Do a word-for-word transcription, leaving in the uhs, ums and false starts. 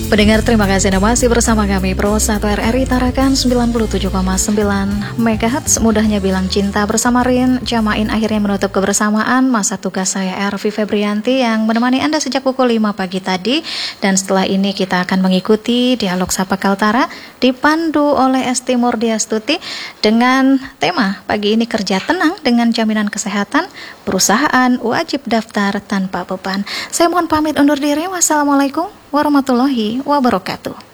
Pendengar, terima kasih Anda masih bersama kami Pro satu R R I Tarakan sembilan puluh tujuh koma sembilan megahertz. Mudahnya bilang cinta bersama Rin Jamain akhirnya menutup kebersamaan. Masa tugas saya Ervi Febrianti yang menemani Anda sejak pukul lima pagi tadi. Dan setelah ini kita akan mengikuti dialog Sapa Kaltara dipandu oleh Esti Murdiastuti dengan tema pagi ini kerja tenang dengan jaminan kesehatan, perusahaan wajib daftar tanpa beban. Saya mohon pamit undur diri. Wassalamualaikum warahmatullahi wabarakatuh.